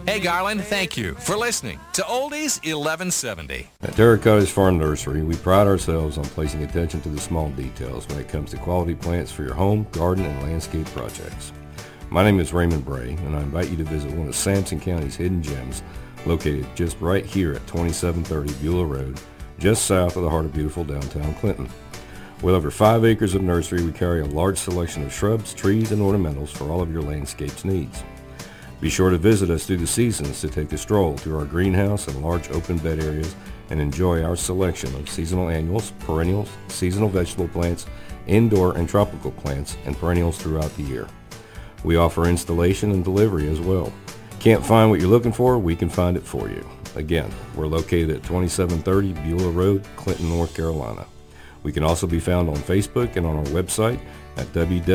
Hey, Garland, thank you for listening to Oldies 1170. At Terra Cottage Farm Nursery, we pride ourselves on placing attention to the small details when it comes to quality plants for your home, garden, and landscape projects. My name is Raymond Bray, and I invite you to visit one of Sampson County's hidden gems located just right here at 2730 Beulah Road, just south of the heart of beautiful downtown Clinton. With over 5 acres of nursery, we carry a large selection of shrubs, trees, and ornamentals for all of your landscapes needs. Be sure to visit us through the seasons to take a stroll through our greenhouse and large open bed areas and enjoy our selection of seasonal annuals, perennials, seasonal vegetable plants, indoor and tropical plants, and perennials throughout the year. We offer installation and delivery as well. Can't find what you're looking for? We can find it for you. Again, we're located at 2730 Beulah Road, Clinton, North Carolina. We can also be found on Facebook and on our website at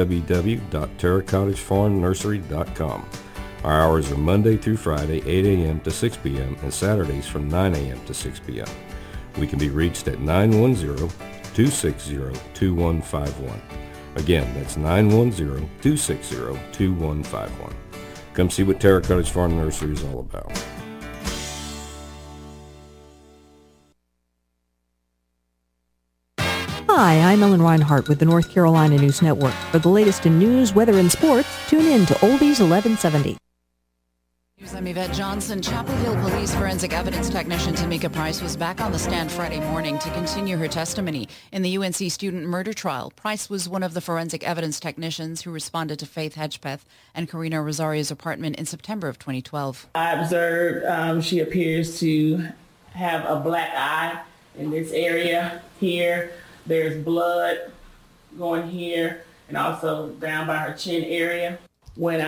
www.terracottagefarmnursery.com. Our hours are Monday through Friday, 8 a.m. to 6 p.m., and Saturdays from 9 a.m. to 6 p.m. We can be reached at 910-260-2151. Again, that's 910-260-2151. Come see what Terra Cottage Farm Nursery is all about. Hi, I'm Ellen Reinhart with the North Carolina News Network. For the latest in news, weather, and sports, tune in to Oldies 1170. I'm Yvette Johnson. Chapel Hill Police forensic evidence technician Tamika Price was back on the stand Friday morning to continue her testimony in the UNC student murder trial. Price was one of the forensic evidence technicians who responded to Faith Hedgepeth and Karina Rosario's apartment in September of 2012. I observed she appears to have a black eye in this area here. There's blood going here and also down by her chin area. When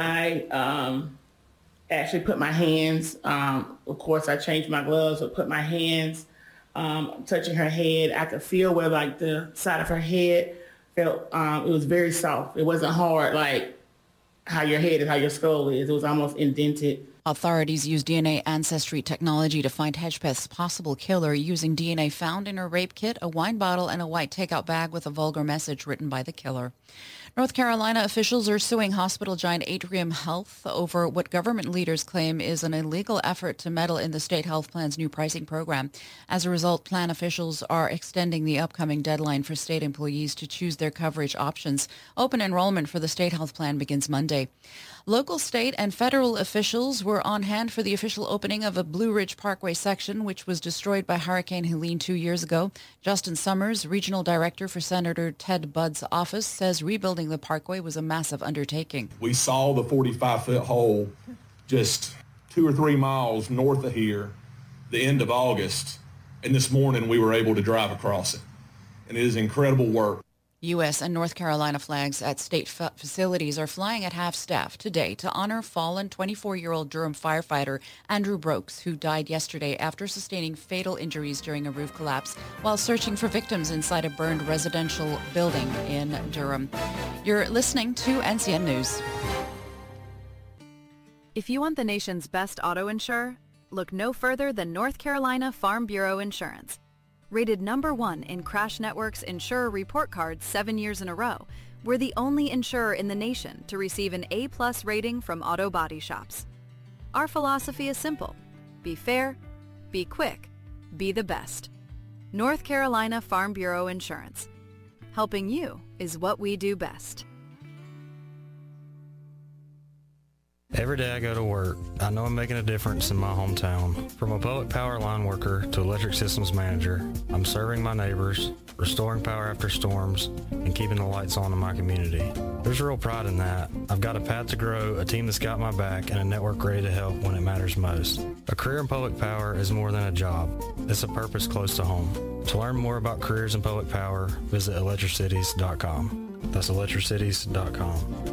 I actually put my hands, of course I changed my gloves, but put my hands touching her head, I could feel where like the side of her head felt, it was very soft. It wasn't hard like how your head is, how your skull is. It was almost indented. Authorities used DNA ancestry technology to find Hedgepeth's possible killer using DNA found in her rape kit, a wine bottle, and a white takeout bag with a vulgar message written by the killer. North Carolina officials are suing hospital giant Atrium Health over what government leaders claim is an illegal effort to meddle in the state health plan's new pricing program. As a result, plan officials are extending the upcoming deadline for state employees to choose their coverage options. Open enrollment for the state health plan begins Monday. Local, state, and federal officials were on hand for the official opening of a Blue Ridge Parkway section, which was destroyed by Hurricane Helene 2 years ago. Justin Summers, regional director for Senator Ted Budd's office, says rebuilding the parkway was a massive undertaking. We saw the 45-foot hole just 2 or 3 miles north of here, the end of August, and this morning we were able to drive across it. And it is incredible work. U.S. and North Carolina flags at state facilities are flying at half-staff today to honor fallen 24-year-old Durham firefighter Andrew Brooks, who died yesterday after sustaining fatal injuries during a roof collapse while searching for victims inside a burned residential building in Durham. You're listening to NCN News. If you want the nation's best auto insurer, look no further than North Carolina Farm Bureau Insurance. Rated #1 in Crash Network's Insurer Report Card 7 years in a row, we're the only insurer in the nation to receive an A+ rating from auto body shops. Our philosophy is simple. Be fair, be quick, be the best. North Carolina Farm Bureau Insurance. Helping you is what we do best. Every day I go to work, I know I'm making a difference in my hometown. From a Poet Power line worker to electric systems manager, I'm serving my neighbors, restoring power after storms, and keeping the lights on in my community. There's real pride in that. I've got a path to grow, a team that's got my back, and a network ready to help when it matters most. A career in public power is more than a job. It's a purpose close to home. To learn more about careers in public power, visit electricities.com. That's electricities.com.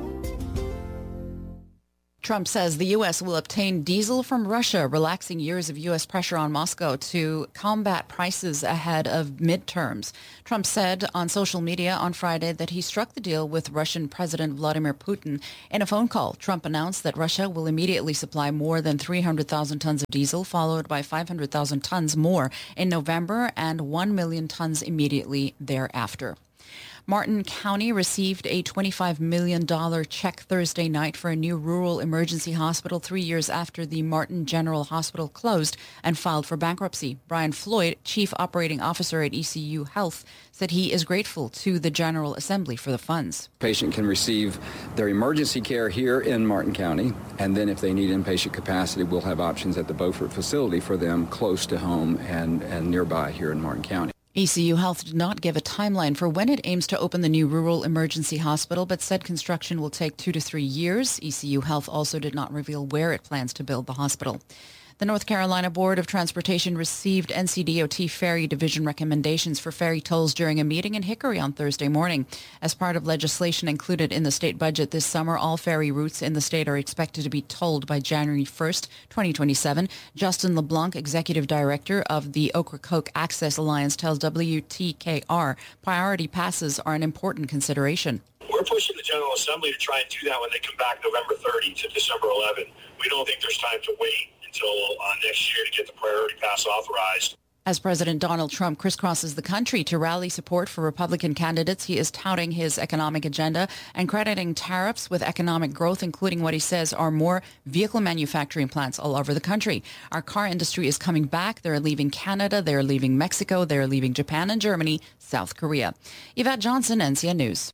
Trump says the U.S. will obtain diesel from Russia, relaxing years of U.S. pressure on Moscow to combat prices ahead of midterms. Trump said on social media on Friday that he struck the deal with Russian President Vladimir Putin. In a phone call, Trump announced that Russia will immediately supply more than 300,000 tons of diesel, followed by 500,000 tons more in November and 1 million tons immediately thereafter. Martin County received a $25 million check Thursday night for a new rural emergency hospital 3 years after the Martin General Hospital closed and filed for bankruptcy. Brian Floyd, Chief Operating Officer at ECU Health, said he is grateful to the General Assembly for the funds. Patient can receive their emergency care here in Martin County, and then if they need inpatient capacity, we'll have options at the Beaufort facility for them close to home and nearby here in Martin County. ECU Health did not give a timeline for when it aims to open the new rural emergency hospital, but said construction will take 2 to 3 years. ECU Health also did not reveal where it plans to build the hospital. The North Carolina Board of Transportation received NCDOT Ferry Division recommendations for ferry tolls during a meeting in Hickory on Thursday morning. As part of legislation included in the state budget this summer, all ferry routes in the state are expected to be tolled by January 1st, 2027. Justin LeBlanc, Executive Director of the Ocracoke Access Alliance, tells WTKR priority passes are an important consideration. We're pushing the General Assembly to try and do that when they come back November 30 to December 11. We don't think there's time to wait until next year to get the priority pass authorized. As President Donald Trump crisscrosses the country to rally support for Republican candidates, he is touting his economic agenda and crediting tariffs with economic growth, including what he says are more vehicle manufacturing plants all over the country. Our car industry is coming back. They're leaving Canada. They're leaving Mexico. They're leaving Japan and Germany, South Korea. Yvette Johnson, NCN News.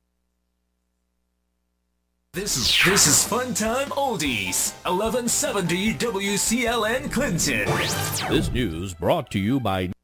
This is Fun Time Oldies, 1170 WCLN Clinton. This news brought to you by